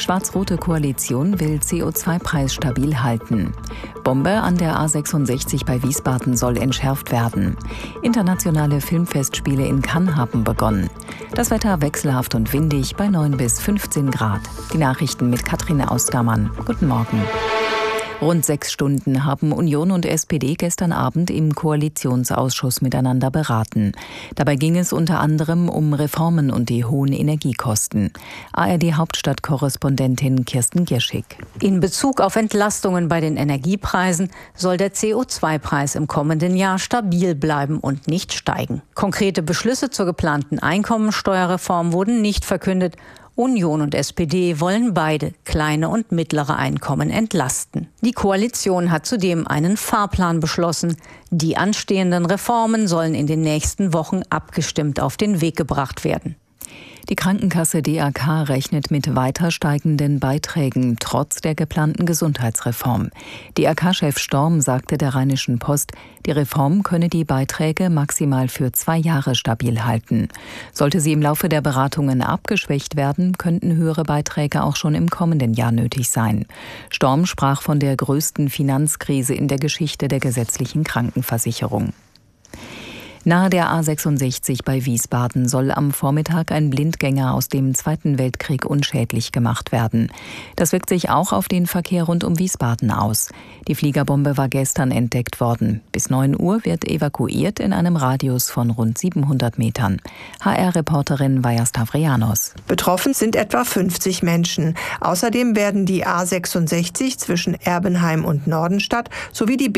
Schwarz-rote Koalition will CO2-Preis stabil halten. Bombe an der A66 bei Wiesbaden soll entschärft werden. Internationale Filmfestspiele in Cannes haben begonnen. Das Wetter wechselhaft und windig bei 9 bis 15 Grad. Die Nachrichten mit Katrin Austermann. Guten Morgen. Rund 6 Stunden haben Union und SPD gestern Abend im Koalitionsausschuss miteinander beraten. Dabei ging es unter anderem um Reformen und die hohen Energiekosten. ARD-Hauptstadtkorrespondentin Kirsten Gierschig. In Bezug auf Entlastungen bei den Energiepreisen soll der CO2-Preis im kommenden Jahr stabil bleiben und nicht steigen. Konkrete Beschlüsse zur geplanten Einkommensteuerreform wurden nicht verkündet. Union und SPD wollen beide kleine und mittlere Einkommen entlasten. Die Koalition hat zudem einen Fahrplan beschlossen. Die anstehenden Reformen sollen in den nächsten Wochen abgestimmt auf den Weg gebracht werden. Die Krankenkasse DAK rechnet mit weiter steigenden Beiträgen trotz der geplanten Gesundheitsreform. DAK-Chef Storm sagte der Rheinischen Post, die Reform könne die Beiträge maximal für 2 Jahre stabil halten. Sollte sie im Laufe der Beratungen abgeschwächt werden, könnten höhere Beiträge auch schon im kommenden Jahr nötig sein. Storm sprach von der größten Finanzkrise in der Geschichte der gesetzlichen Krankenversicherung. Nahe der A66 bei Wiesbaden soll am Vormittag ein Blindgänger aus dem Zweiten Weltkrieg unschädlich gemacht werden. Das wirkt sich auch auf den Verkehr rund um Wiesbaden aus. Die Fliegerbombe war gestern entdeckt worden. Bis 9 Uhr wird evakuiert in einem Radius von rund 700 Metern. HR-Reporterin Vaja Stavrianos. Betroffen sind etwa 50 Menschen. Außerdem werden die A66 zwischen Erbenheim und Nordenstadt sowie die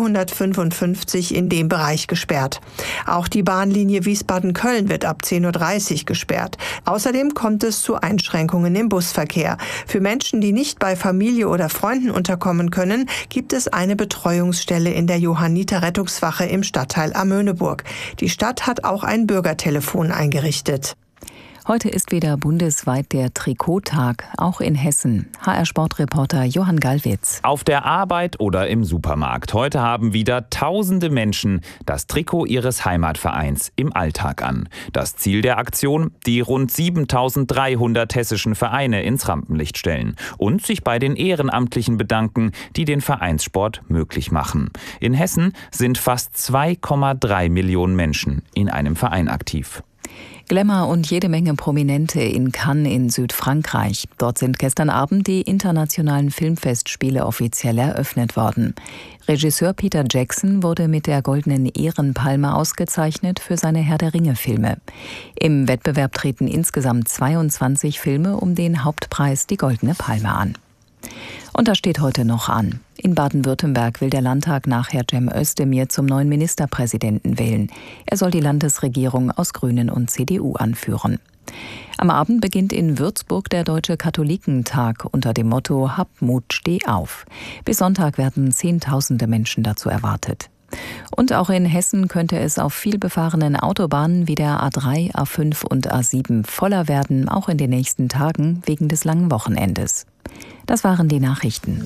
B455 in dem Bereich gesperrt. Auch die Bahnlinie Wiesbaden-Köln wird ab 10.30 Uhr gesperrt. Außerdem kommt es zu Einschränkungen im Busverkehr. Für Menschen, die nicht bei Familie oder Freunden unterkommen können, gibt es eine Betreuungsstelle in der Johanniter-Rettungswache im Stadtteil Amöneburg. Die Stadt hat auch ein Bürgertelefon eingerichtet. Heute ist wieder bundesweit der Trikottag, auch in Hessen. HR-Sportreporter Johann Gallwitz. Auf der Arbeit oder im Supermarkt. Heute haben wieder tausende Menschen das Trikot ihres Heimatvereins im Alltag an. Das Ziel der Aktion? Die rund 7.300 hessischen Vereine ins Rampenlicht stellen und sich bei den Ehrenamtlichen bedanken, die den Vereinssport möglich machen. In Hessen sind fast 2,3 Millionen Menschen in einem Verein aktiv. Glamour und jede Menge Prominente in Cannes in Südfrankreich. Dort sind gestern Abend die internationalen Filmfestspiele offiziell eröffnet worden. Regisseur Peter Jackson wurde mit der Goldenen Ehrenpalme ausgezeichnet für seine Herr-der-Ringe-Filme. Im Wettbewerb treten insgesamt 22 Filme um den Hauptpreis, die Goldene Palme, an. Und das steht heute noch an. In Baden-Württemberg will der Landtag nachher Cem Özdemir zum neuen Ministerpräsidenten wählen. Er soll die Landesregierung aus Grünen und CDU anführen. Am Abend beginnt in Würzburg der Deutsche Katholikentag unter dem Motto Hab Mut, steh auf. Bis Sonntag werden Zehntausende Menschen dazu erwartet. Und auch in Hessen könnte es auf vielbefahrenen Autobahnen wie der A3, A5 und A7 voller werden, auch in den nächsten Tagen wegen des langen Wochenendes. Das waren die Nachrichten.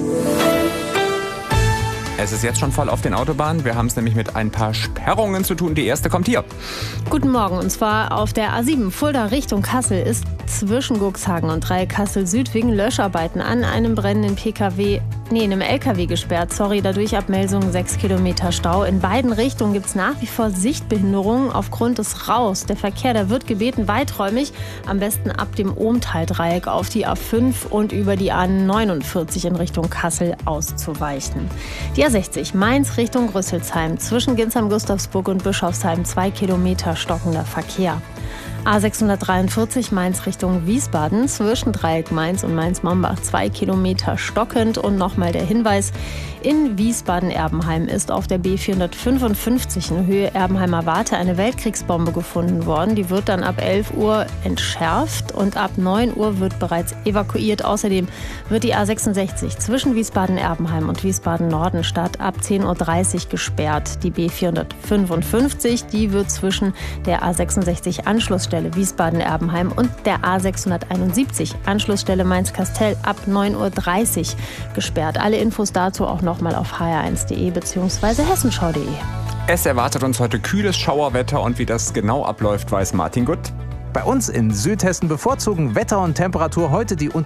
Es ist jetzt schon voll auf den Autobahnen. Wir haben es nämlich mit ein paar Sperrungen zu tun. Die erste kommt hier. Guten Morgen, und zwar auf der A7 Fulda Richtung Kassel ist zwischen Guxhagen und Dreieck Kassel Süd wegen Löscharbeiten an einem brennenden einem LKW gesperrt. Dadurch ab Melsungen 6 Kilometer Stau. In beiden Richtungen gibt es nach wie vor Sichtbehinderungen aufgrund des Rauchs. Der Verkehr, da wird gebeten, weiträumig, am besten ab dem Ohmtal-Dreieck auf die A5 und über die A49 in Richtung Kassel auszuweichen. Die A60 Mainz Richtung Rüsselsheim. Zwischen Ginsheim, Gustavsburg und Bischofsheim 2 Kilometer stockender Verkehr. A643 Mainz Richtung Wiesbaden, zwischen Dreieck Mainz und Mainz-Mombach 2 Kilometer stockend. Und nochmal der Hinweis, in Wiesbaden-Erbenheim ist auf der B455 in Höhe Erbenheimer Warte eine Weltkriegsbombe gefunden worden. Die wird dann ab 11 Uhr entschärft und ab 9 Uhr wird bereits evakuiert. Außerdem wird die A66 zwischen Wiesbaden-Erbenheim und Wiesbaden-Nordenstadt ab 10.30 Uhr gesperrt. Die B455, die wird zwischen der A66 Anschlussstelle Wiesbaden-Erbenheim und der A671 Anschlussstelle Mainz-Kastel ab 9.30 Uhr gesperrt. Alle Infos dazu auch nochmal auf hr1.de bzw. hessenschau.de. Es erwartet uns heute kühles Schauerwetter und wie das genau abläuft, weiß Martin Gutt. Bei uns in Südhessen bevorzugen Wetter und Temperatur heute die